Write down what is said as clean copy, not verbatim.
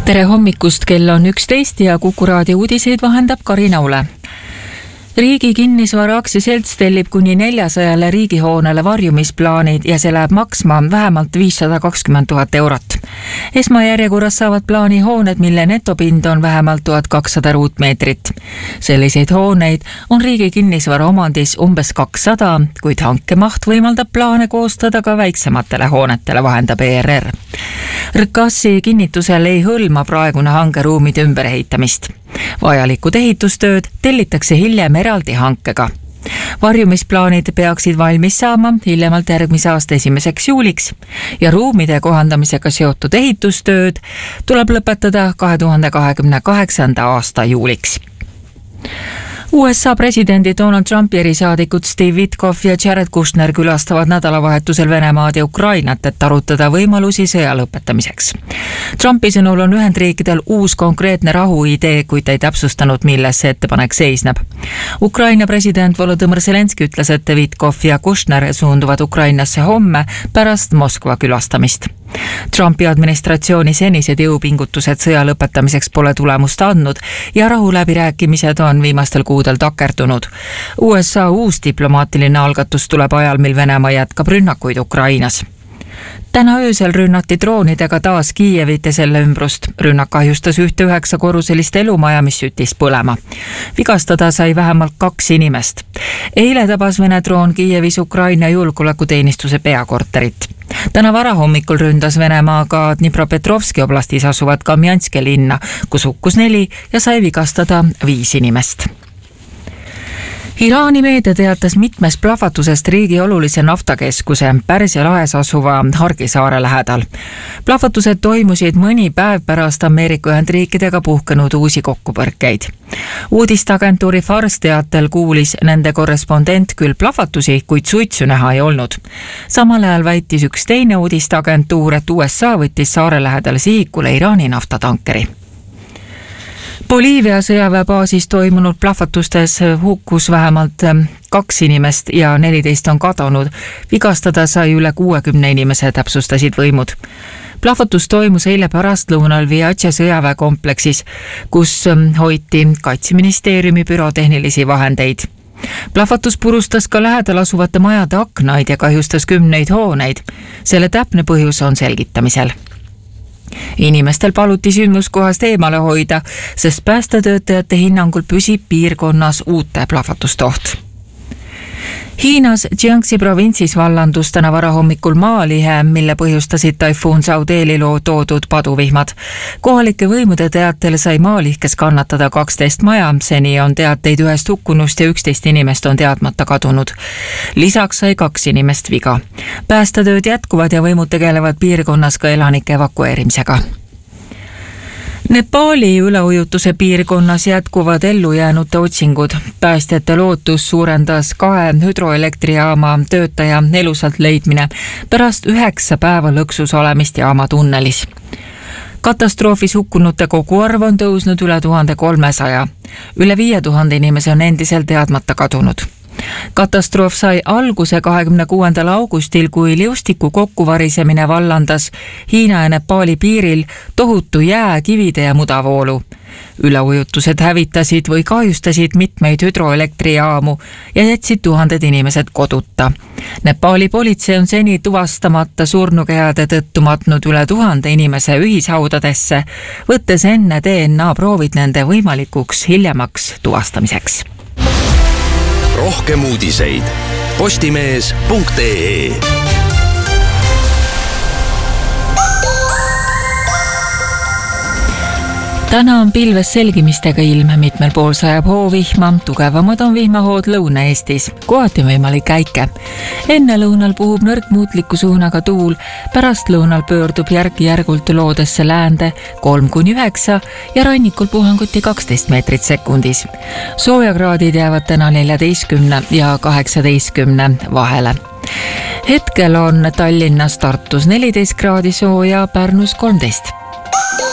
Tere hommikust, kell on 11 ja Kuku raadio uudiseid vahendab Karina Ule. Riigi kinnisvara aktsiaselts tellib kuni 400 riigihoonele varjumisplaanid ja see läheb maksma vähemalt 520 000 eurot. Esmajärjekorras saavad plaani hooned, mille netopind on vähemalt 1200 ruutmeetrit. Selliseid hooneid on riigi kinnisvara omandis umbes 200, kuid hankemaht võimaldab plaane koostada ka väiksematele hoonetele, vahendab ERR. RKAS-i kinnitusel ei hõlma praegune hange ruumide ümberehitamist. Vajalikud ehitustööd tellitakse hiljem eraldi hankega. Varjumisplaanid peaksid valmis saama hiljemalt järgmise aasta 1. juuliks ja ruumide kohandamisega seotud ehitustööd tuleb lõpetada 2028. aasta juuliks. USA presidendi Donald Trumpi erisaadikud Steve Witkoff ja Jared Kushner külastavad nädalavahetusel Venemaad ja Ukrainat, et arutada võimalusi sõja lõpetamiseks. Trumpi sõnul on Ühendriikidel uus konkreetne rahuidee, kuid ei täpsustanud, milles see ettepanek seisneb. Ukraina president Volodõmõr Zelenski ütles, et Witkoff ja Kushner suunduvad Ukrainasse homme pärast Moskva külastamist. Trumpi administratsiooni senised jõupingutused sõja lõpetamiseks pole tulemust andnud ja rahuläbirääkimised on viimastel kuudel takerdunud. USA uus diplomaatiline algatus tuleb ajal, mil Venemaa jätkab rünnakuid Ukrainas. Täna öösel rünnati droonidega taas Kiievit ja selle ümbrust. Rünnak kahjustas ühte 9-korruselist elumaja, mis süttis põlema. Vigastada sai vähemalt 2 inimest. Eile tabas Vene droon Kiievis Ukraina julgeolekuteenistuse peakorterit. Täna varahommikul ründas Venemaa ka Dnipropetrovski oblastis asuvat Kamjanske linna, kus hukkus 4 ja sai vigastada 5 inimest. Iraani meedia teatas mitmes plahvatusest riigi olulise naftakeskuse Pärsia lahes asuva Hargisaare lähedal. Plahvatused toimusid mõni päev pärast Ameerika Ühendriikidega puhkenud uusi kokkupõrkeid. Uudisteagentuuri Fars teatel kuulis nende korrespondent küll plahvatusi, kuid suitsu näha ei olnud. Samal ajal väitis üks teine uudisteagentuur, et USA võttis saare lähedal sihikule Iraani naftatankeri. Boliivia sõjaväebaasis toimunud plahvatustes hukkus vähemalt 2 inimest ja 14 on kadunud. Vigastada sai üle 60 inimese, täpsustasid võimud. Plahvatus toimus eile pärastlõunal Viatša sõjaväekompleksis, kus hoiti Kaitseministeeriumi bürotehnilisi vahendeid. Plahvatus purustas ka lähedal asuvate majade aknaid ja kahjustas 10 hooneid. Selle täpne põhjus on selgitamisel. Inimestel paluti sündmuskohast eemale hoida, sest päästetöötajate hinnangul püsib piirkonnas uute plahvatustoht. Hiinas Jiangxi provintsis vallandus täna varahommikul maalihe, mille põhjustasid taifuun Saudeli toodud paduvihmad. Kohalike võimude teatel sai maalihkes kannatada 12 maja, seni on teateid 1 hukkunust ja 11 inimest on teadmata kadunud. Lisaks sai 2 inimest viga. Päästetööd jätkuvad ja võimud tegelevad piirkonnas ka elanike evakueerimisega. Nepaali üleujutuse piirkonnas jätkuvad ellujäänute otsingud. Päästjate lootus suurendas 2 hüdroelektrijaama töötaja elusalt leidmine pärast 9 päeva lõksus olemist jaama tunnelis. Katastroofis hukkunute koguarv on tõusnud üle 1300. Üle 5000 inimese on endiselt teadmata kadunud. Katastroof sai alguse 26. augustil, kui liustiku kokkuvarisemine vallandas Hiina ja Nepaali piiril tohutu jää, kivide ja mudavoolu. Üleujutused hävitasid või kahjustasid mitmeid hüdroelektrijaamu ja jätsid 1000 inimesed koduta. Nepaali politsei on seni tuvastamata surnukehade tõttu matnud üle 1000 inimese ühishaudadesse, võttes enne DNA proovid nende võimalikuks hiljemaks tuvastamiseks. Rohkem uudiseid postimees.ee. Täna on pilves selgimistega ilm, mitmel pool sajab hoovihma, tugevamad on vihmahood Lõuna-Eestis, kohati võimalik äike. Enne lõunal puhub nõrk muutliku suunaga tuul, pärast lõunal pöördub järk-järgult loodesse läände 3–9 ja rannikul puhanguti 12 meetrit sekundis. Soojakraadid jäävad täna 14 ja 18 vahele. Hetkel on Tallinnas, Tartus 14 kraadi sooja, Pärnus 13.